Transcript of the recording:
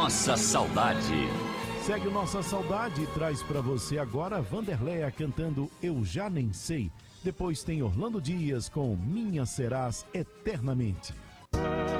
Nossa Saudade. Segue o Nossa Saudade e traz pra você agora Vanderleia cantando Eu Já Nem Sei. Depois tem Orlando Dias com Minha Serás Eternamente.